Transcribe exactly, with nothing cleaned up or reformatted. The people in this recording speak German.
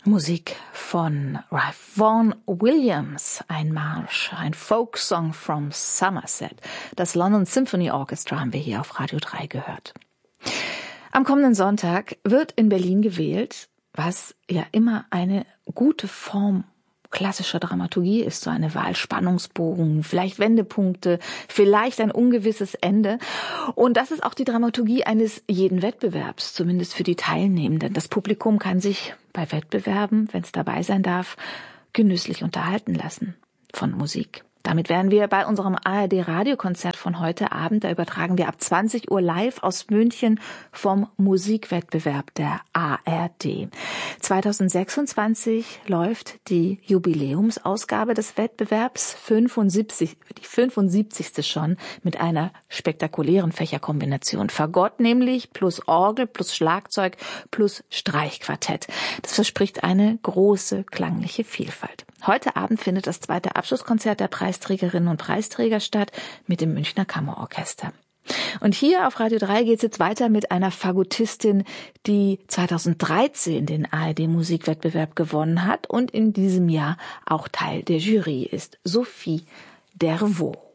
Musik von Ralph Vaughan Williams, ein Marsch, ein Folksong from Somerset. Das London Symphony Orchestra haben wir hier auf Radio drei gehört. Am kommenden Sonntag wird in Berlin gewählt, was ja immer eine gute Form klassischer Dramaturgie ist, so eine Wahl, Spannungsbogen, vielleicht Wendepunkte, vielleicht ein ungewisses Ende. Und das ist auch die Dramaturgie eines jeden Wettbewerbs, zumindest für die Teilnehmenden. Das Publikum kann sich bei Wettbewerben, wenn es dabei sein darf, genüsslich unterhalten lassen von Musik. Damit wären wir bei unserem A R D-Radiokonzert von heute Abend. Da übertragen wir ab zwanzig Uhr live aus München vom Musikwettbewerb der A R D. zweitausendsechsundzwanzig läuft die Jubiläumsausgabe des Wettbewerbs, fünfundsiebzig, die fünfundsiebzigste schon, mit einer spektakulären Fächerkombination. Fagott nämlich, plus Orgel, plus Schlagzeug, plus Streichquartett. Das verspricht eine große klangliche Vielfalt. Heute Abend findet das zweite Abschlusskonzert der Preisträgerinnen und Preisträger statt mit dem Münchner Kammerorchester. Und hier auf Radio drei geht es jetzt weiter mit einer Fagottistin, die zweitausenddreizehn den A R D-Musikwettbewerb gewonnen hat und in diesem Jahr auch Teil der Jury ist, Sophie Dervaux.